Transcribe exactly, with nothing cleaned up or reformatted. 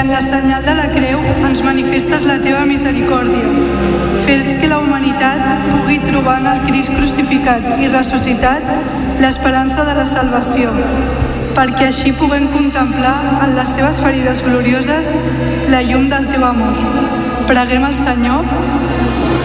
en la senyal de la creu ens manifestes la teva misericòrdia. Fes que la humanitat pugui trobar en el Crist crucificat i ressuscitat l'esperança de la salvació, perquè així puguem contemplar en les seves ferides glorioses la llum del teu amor. Preguem al Senyor.